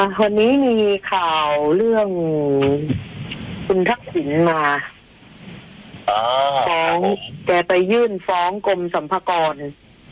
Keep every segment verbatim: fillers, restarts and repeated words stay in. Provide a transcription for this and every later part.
อ่ะวันนี้มีข่าวเรื่องคุณทักษิณมาฟ้องแกไปยื่นฟ้องกรมสรรพากร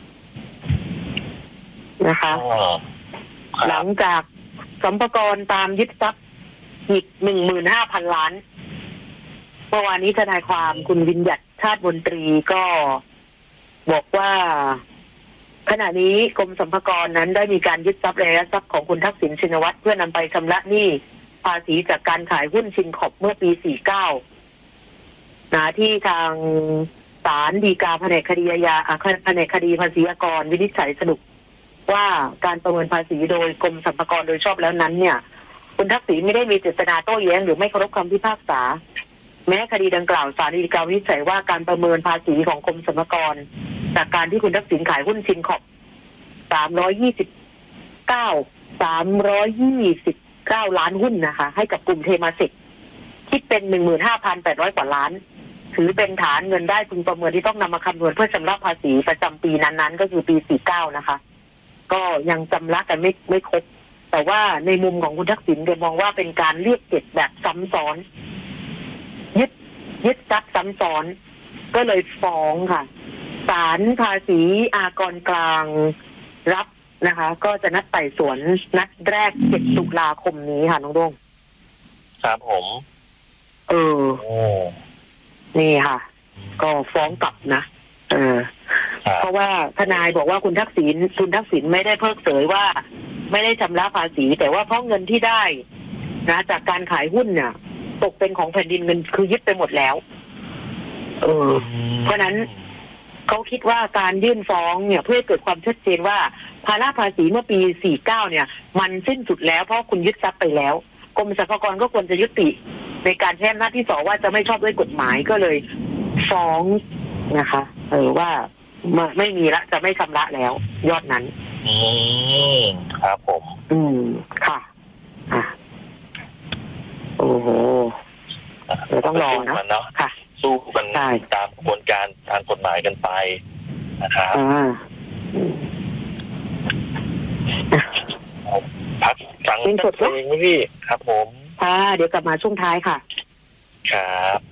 นะคะหลังจากสรรพากรตามยึดทรัพย์อีกหนึ่งหมื่นห้าพันล้านเมื่อวานนี้ทนายความคุณวิญญัติชาติบนตรีก็บอกว่าขณะนี้กรมสรรพากรนั้นได้มีการยึดทรัพย์และทรัพย์ของคุณทักษิณชินวัตรเพื่อนำไปชำระหนี้ภาษีจากการขายหุ้นชินขอบเมื่อปีสี่สิบเก้านะที่ทางศาลฎีกาแผนกคดีอาญาแผนกคดีภาษีอากรวินิจฉัยสรุปว่าการประเมินภาษีโดยกรมสรรพากรโดยชอบแล้วนั้นเนี่ยคุณทักษิณไม่ได้มีเจตนาโต้แย้งหรือไม่เคารพคำพิพากษาแม้คดีดังกล่าวศาลฎีกาวินิจฉัยว่าการประเมินภาษีของกรมสรรพากรจากการที่คุณทักษิณขายหุ้นชินขอบสามร้อยยี่สิบเก้า สามร้อยยี่สิบเก้าล้านหุ้นนะคะให้กับกลุ่มเทมาเซกคิดเป็น หนึ่งหมื่นห้าพันแปดร้อย กว่าล้านถือเป็นฐานเงินได้พึงประเมินที่ต้องนำมาคำนวณเพื่อชำระภาษีประจำปีนั้นๆก็คือปีสี่สิบเก้านะคะก็ยังชำระกันไม่ไม่ครบแต่ว่าในมุมของคุณทักษิณแกมองว่าเป็นการเรียกเก็บแบบซ้ำซ้อนยึดยึดทรัพย์ซ้ำซ้อนก็เลยฟ้องค่ะศาลภาษีอากรกลางรับนะคะก็จะนัดไต่สวนนัดแรกเจ็ดตุลาคมนี้ค่ะน้องดงครับผมเออนี่ค่ะก็ฟ้องกลับนะเออเพราะว่าทนายบอกว่าคุณทักษิณคุณทักษิณไม่ได้เพิกเฉยว่าไม่ได้ชำระภาษีแต่ว่าเพราะเงินที่ได้นะจากการขายหุ้นเนี่ยตกเป็นของแผ่นดินเงินคือยึดไปหมดแล้วเออเพราะนั้นเขาคิดว่าการยื่นฟ้องเนี่ยเพื่อเกิดความชัดเจนว่าภาระภาษีเมื่อปีสี่สิบเก้าเนี่ยมันสิ้นสุดแล้วเพราะคุณยึดทรัพย์ไปแล้วกรมสรรพากรก็ควรจะยุติในการใช้อำนาจที่สองว่าจะไม่ชอบด้วยกฎหมายก็เลยฟ้องนะคะเออว่าไม่มีละจะไม่ชำระแล้วยอดนั้นอืมครับผมอืมค่ะอ่ะโอ้โหเดี๋ยวต้องรอนะค่ะสู้กันตามกระบวนการทางกฎหมายกันไปนะครับพักฟังเพลงไหมพี่ครับผมค่ะเดี๋ยวกลับมาช่วงท้ายค่ะครับ